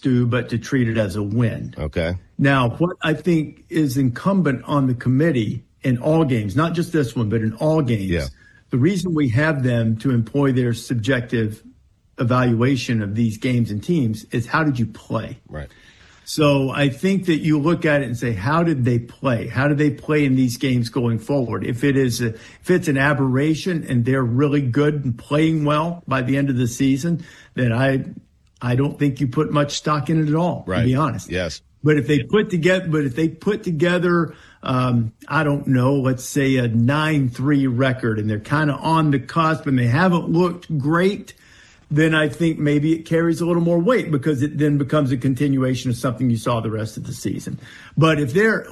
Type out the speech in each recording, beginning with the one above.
Stu, but to treat it as a win. Okay. Now, what I think is incumbent on the committee in all games, not just this one, but in all games, the reason we have them to employ their subjective evaluation of these games and teams is how did you play? Right. So I think that you look at it and say, how did they play? How did they play in these games going forward? If it's an aberration and they're really good and playing well by the end of the season, then I don't think you put much stock in it at all, to be honest. Yes. But if they put together, I don't know, let's say a 9-3 record, and they're kind of on the cusp and they haven't looked great, then I think maybe it carries a little more weight because it then becomes a continuation of something you saw the rest of the season. But if they're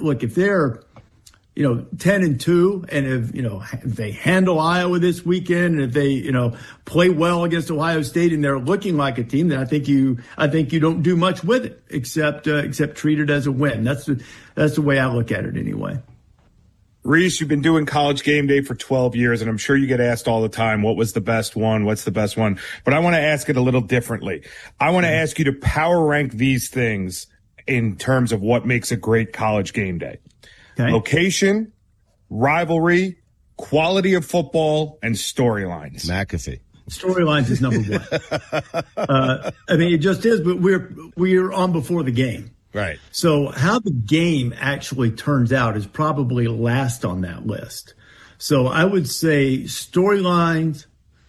10-2, and if they handle Iowa this weekend, and if they, play well against Ohio State and they're looking like a team, then I think you don't do much with it except treat it as a win. That's the way I look at it anyway. Reese, you've been doing College Game Day for 12 years, and I'm sure you get asked all the time, what was the best one? What's the best one? But I want to ask it a little differently. I want to ask you to power rank these things in terms of what makes a great College Game Day. Okay. Location, rivalry, quality of football, and storylines. McAfee. Storylines is number one. It just is, but we're on before the game. Right. So how the game actually turns out is probably last on that list. So I would say storylines.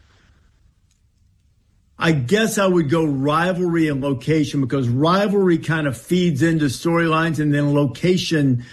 I guess I would go rivalry and location, because rivalry kind of feeds into storylines, and then location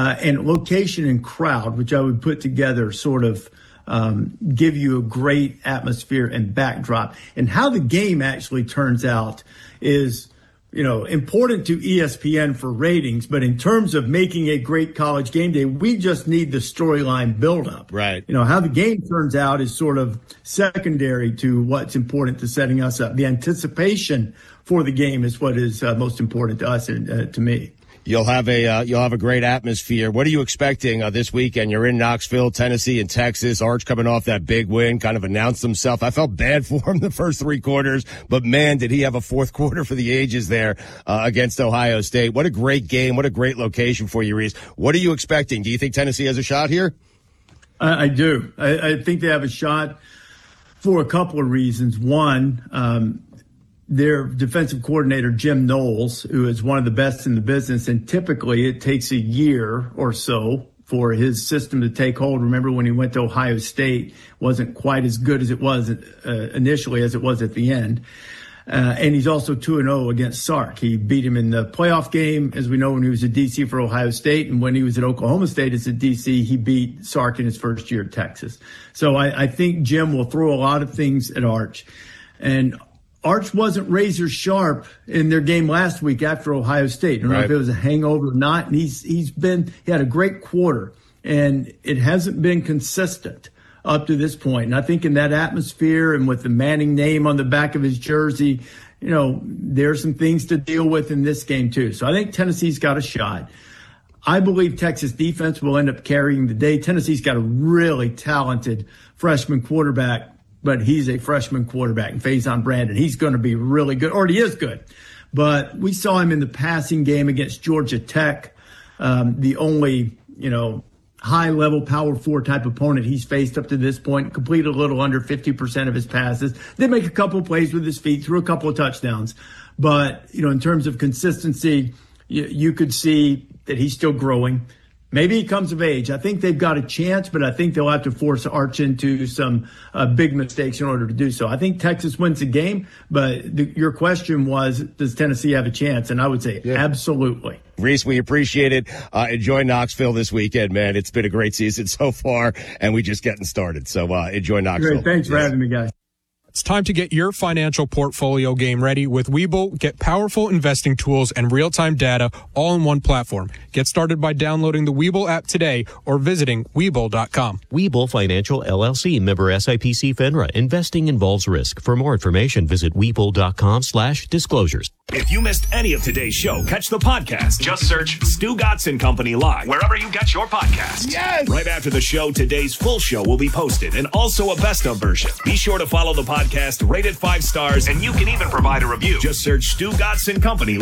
and crowd, which I would put together, sort of give you a great atmosphere and backdrop. And how the game actually turns out is, important to ESPN for ratings, but in terms of making a great College Game Day, we just need the storyline buildup. Right. How the game turns out is sort of secondary to what's important to setting us up. The anticipation for the game is what is most important to us and to me. You'll have a great atmosphere. What are you expecting this weekend? You're in Knoxville, Tennessee, and Texas. Arch coming off that big win, kind of announced himself. I felt bad for him the first three quarters, but man, did he have a fourth quarter for the ages there against Ohio State. What a great game. What a great location for you, Reese. What are you expecting? Do you think Tennessee has a shot here? I do. I think they have a shot for a couple of reasons. One, their defensive coordinator, Jim Knowles, who is one of the best in the business, and typically it takes a year or so for his system to take hold. Remember when he went to Ohio State, wasn't quite as good as it was initially as it was at the end. And he's also 2-0 against Sark. He beat him in the playoff game, as we know, when he was a DC for Ohio State. And when he was at Oklahoma State as a DC, he beat Sark in his first year at Texas. So I think Jim will throw a lot of things at Arch. And Arch wasn't razor sharp in their game last week after Ohio State. I don't know if it was a hangover or not. And he had a great quarter, and it hasn't been consistent up to this point. And I think in that atmosphere and with the Manning name on the back of his jersey, there's some things to deal with in this game too. So I think Tennessee's got a shot. I believe Texas defense will end up carrying the day. Tennessee's got a really talented freshman quarterback, but he's a freshman quarterback, and Faison Brandon. He's going to be really good, or he is good. But we saw him in the passing game against Georgia Tech, the only, high-level Power 4 type opponent he's faced up to this point, completed a little under 50% of his passes. Did make a couple of plays with his feet, threw a couple of touchdowns. But, in terms of consistency, you could see that he's still growing. Maybe he comes of age. I think they've got a chance, but I think they'll have to force Arch into some big mistakes in order to do so. I think Texas wins the game, but your question was, does Tennessee have a chance? And I would say absolutely. Reese, we appreciate it. Enjoy Knoxville this weekend, man. It's been a great season so far, and we're just getting started. So enjoy Knoxville. Great. Thanks for having me, guys. It's time to get your financial portfolio game ready with Webull. Get powerful investing tools and real-time data all in one platform. Get started by downloading the Webull app today or visiting Webull.com. Webull Financial LLC, member SIPC FINRA. Investing involves risk. For more information, visit Webull.com/disclosures. If you missed any of today's show, catch the podcast. Just search Stu Gotson Company Live wherever you get your podcasts. Yes! Right after the show, today's full show will be posted, and also a best-of version. Be sure to follow the podcast, rate it 5 stars, and you can even provide a review. Just search Stu Gotson Company